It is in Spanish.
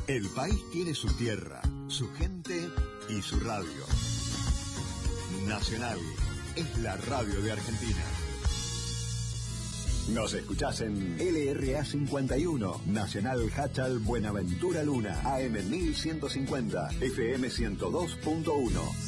El país tiene su tierra, su gente y su radio. Nacional es la radio de Argentina. Nos escuchás en LRA 51, Nacional Hachal Buenaventura Luna, AM 1150, FM 102.1.